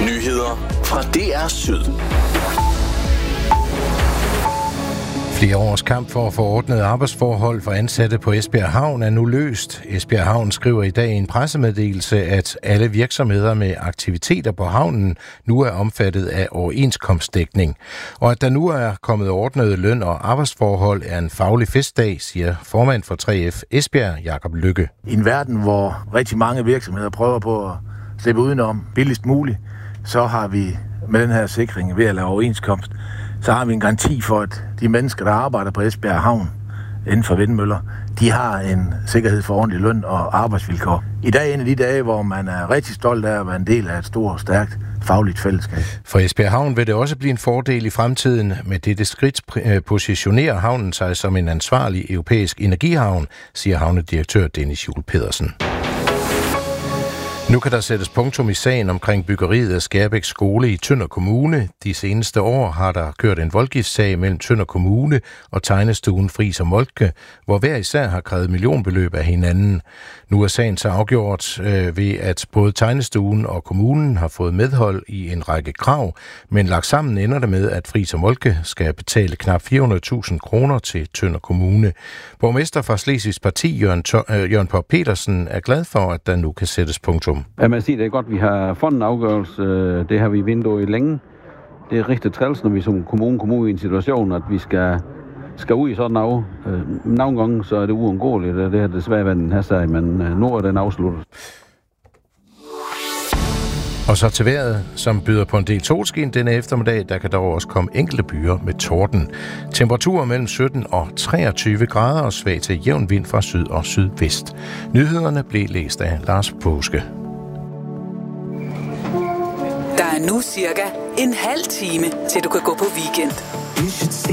Nyheder fra DR Syd. Flere års kamp for at få ordnede arbejdsforhold for ansatte på Esbjerg Havn er nu løst. Esbjerg Havn skriver i dag i en pressemeddelelse, at alle virksomheder med aktiviteter på havnen nu er omfattet af overenskomstdækning. Og at der nu er kommet ordnede løn- og arbejdsforhold er en faglig festdag, siger formand for 3F Esbjerg, Jakob Lykke. I en verden, hvor rigtig mange virksomheder prøver på at slippe udenom billigst muligt, så har vi med den her sikring ved at lave overenskomst, så har vi en garanti for, at de mennesker, der arbejder på Esbjerg Havn inden for vindmøller, de har en sikkerhed for ordentlig løn og arbejdsvilkår. I dag er en af de dage, hvor man er rigtig stolt af at være en del af et stort, stærkt fagligt fællesskab. For Esbjerg Havn vil det også blive en fordel i fremtiden. Med dette skridt positionerer havnen sig som en ansvarlig europæisk energihavn, siger havnedirektør Dennis Juhl Pedersen. Nu kan der sættes punktum i sagen omkring byggeriet af Skærbæk Skole i Tønder Kommune. De seneste år har der kørt en voldgiftssag mellem Tønder Kommune og tegnestuen Friis og Moltke, hvor hver især har krævet millionbeløb af hinanden. Nu er sagen så afgjort ved, at både tegnestuen og kommunen har fået medhold i en række krav, men lagt sammen ender det med, at Friis og Moltke skal betale knap 400.000 kroner til Tønder Kommune. Borgmester fra Slesvigs Parti, Jørgen Pop Petersen, er glad for, at der nu kan sættes punktum. Ja, man siger, det er godt, vi har fået en afgørelse. Det har vi vinduet i længe. Det er rigtig træls, når vi som kommune kommer ud i en situation, at vi skal ud i sådan noget. Nogle gange så er det uundgåeligt, og det har desværre været den her sag, men nu er den afsluttet. Og så til vejret, som byder på en del solskin denne eftermiddag. Der kan dog også komme enkelte byer med torden. Temperaturer mellem 17 og 23 grader og svag til jævn vind fra syd og sydvest. Nyhederne blev læst af Lars Påske. Der er nu cirka en halv time, til du kan gå på weekend.